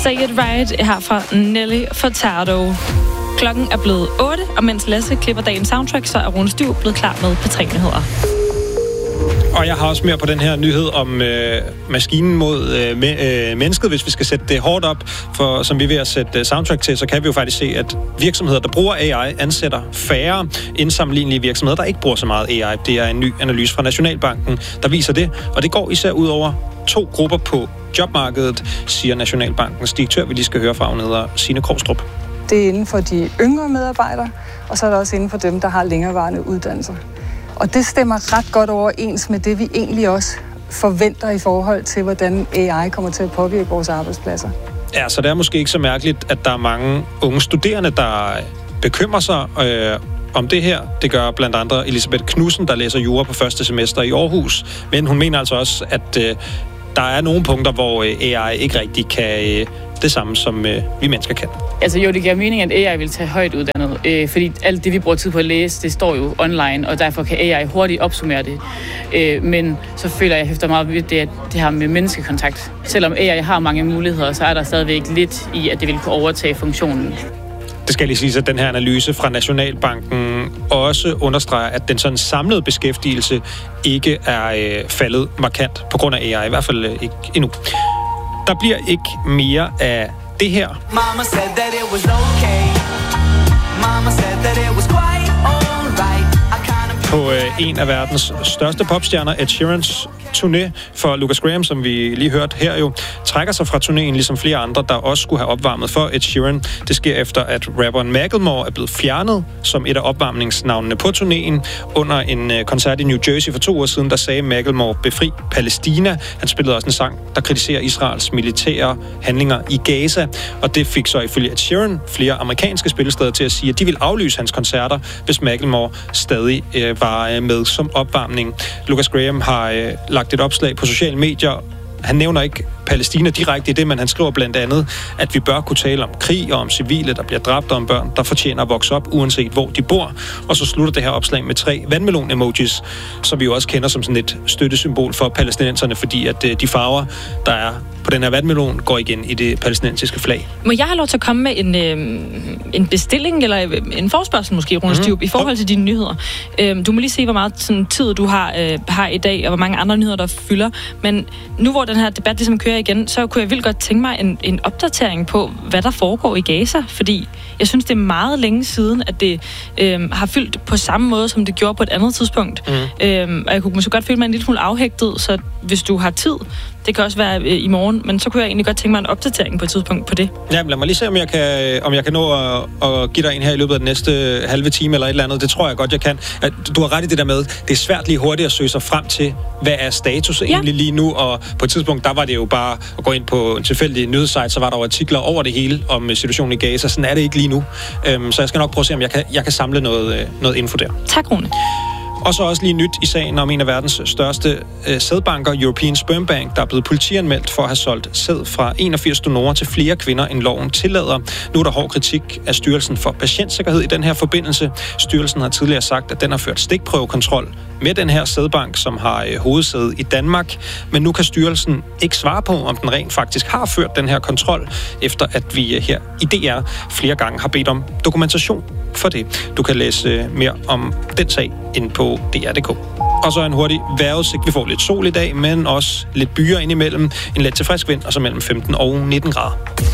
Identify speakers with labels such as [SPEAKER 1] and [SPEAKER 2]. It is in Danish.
[SPEAKER 1] Say It Right her fra Nelly Furtado. Klokken er blevet 8, og mens Lasse klipper dagens soundtrack, så er Rune Styv blevet klar med P3-nyheder.
[SPEAKER 2] Og jeg har også mere på den her nyhed om maskinen mod mennesket, hvis vi skal sætte det hårdt op. For som vi er ved at sætte soundtrack til, så kan vi jo faktisk se, at virksomheder, der bruger AI, ansætter færre indsammenlignelige virksomheder, der ikke bruger så meget AI. Det er en ny analyse fra Nationalbanken, der viser det. Og det går især ud over 2 grupper på jobmarkedet, siger Nationalbankens direktør, vi lige skal høre fra. Hun hedder Signe Krogstrup.
[SPEAKER 3] Det er inden for de yngre medarbejdere, og så er det også inden for dem, der har længerevarende uddannelser. Og det stemmer ret godt overens med det, vi egentlig også forventer i forhold til, hvordan AI kommer til at påvirke vores arbejdspladser.
[SPEAKER 2] Ja, så det er måske ikke så mærkeligt, at der er mange unge studerende, der bekymrer sig om det her. Det gør blandt andre Elisabeth Knudsen, der læser jura på første semester i Aarhus. Men hun mener altså også, at der er nogle punkter, hvor AI ikke rigtig kan det samme, som vi mennesker kan.
[SPEAKER 4] Altså jo, det giver mening, at AI vil tage højt uddannet, fordi alt det, vi bruger tid på at læse, det står jo online, og derfor kan AI hurtigt opsummere det. Men så føler jeg hæfter meget ved det, at det har med menneskekontakt. Selvom AI har mange muligheder, så er der stadigvæk lidt i, at det vil kunne overtage funktionen.
[SPEAKER 2] Det skal lige siges, at den her analyse fra Nationalbanken også understreger, at den sådan samlede beskæftigelse ikke er faldet markant på grund af AI, i hvert fald ikke endnu. Der bliver ikke mere af det her. Mama said that it was okay. Mama said that it was quite all right. På en af verdens største popstjerner, Ed Sheerans turné for Lucas Graham, som vi lige hørte her jo, trækker sig fra turnéen, ligesom flere andre, der også skulle have opvarmet for Ed Sheeran. Det sker efter, at rapperen Macklemore er blevet fjernet som et af opvarmningsnavnene på turnéen. Under en koncert i New Jersey for 2 år siden, der sagde Macklemore, befri Palæstina. Han spillede også en sang, der kritiserer Israels militære handlinger i Gaza. Og det fik så ifølge Ed Sheeran flere amerikanske spillesteder til at sige, at de vil aflyse hans koncerter, hvis Macklemore stadig var med som opvarmning. Lucas Graham har lagt et opslag på sociale medier. Han nævner ikke Palæstina direkte i det, men han skriver blandt andet, at vi bør kunne tale om krig og om civile, der bliver dræbt, og om børn, der fortjener at vokse op, uanset hvor de bor. Og så slutter det her opslag med 3 vandmelon-emojis, som vi jo også kender som sådan et støttesymbol for palæstinenserne, fordi at de farver, der er på den her vandmelon, går igen i det palæstinensiske flag.
[SPEAKER 1] Må jeg have lov til at komme med en bestilling, eller en forespørgsel måske, Rune Styv, i forhold til dine nyheder? Du må lige se, hvor meget sådan, tid du har i dag, og hvor mange andre nyheder, der fylder. Men nu hvor den her debat ligesom kører igen, så kunne jeg vildt godt tænke mig en opdatering på, hvad der foregår i Gaza, fordi jeg synes, det er meget længe siden, at det har fyldt på samme måde, som det gjorde på et andet tidspunkt. Og jeg kunne måske godt føle mig en lille smule afhægtet, så hvis du har tid, det kan også være i morgen, men så kunne jeg egentlig godt tænke mig en opdatering på et tidspunkt på det. Ja,
[SPEAKER 2] lad mig lige se, om jeg kan nå at give dig en her i løbet af den næste halve time eller et eller andet. Det tror jeg godt, jeg kan. Du har ret i det der med, det er svært lige hurtigt at søge sig frem til, hvad er status egentlig lige nu, og på et tidspunkt, der var det jo bare at gå ind på en tilfældig nyhedssite, så var der jo artikler over det hele om situationen i Gaza. Sådan er det ikke lige nu. Så jeg skal nok prøve at se, om jeg kan samle noget info der.
[SPEAKER 1] Tak, Rune.
[SPEAKER 2] Og så også lige nyt i sagen om en af verdens største sædbanker, European Sperm Bank, der er blevet politianmeldt for at have solgt sæd fra 81 donorer til flere kvinder, end loven tillader. Nu er der hård kritik af Styrelsen for Patientsikkerhed i den her forbindelse. Styrelsen har tidligere sagt, at den har ført stikprøvekontrol med den her sædbank, som har hovedsæde i Danmark. Men nu kan styrelsen ikke svare på, om den rent faktisk har ført den her kontrol, efter at vi her i DR flere gange har bedt om dokumentation for det. Du kan læse mere om den sag inde på DR.dk. Og så en hurtig vejrudsigt. Vi får lidt sol i dag, men også lidt byer indimellem. En let til frisk vind, og så mellem 15 og 19 grader.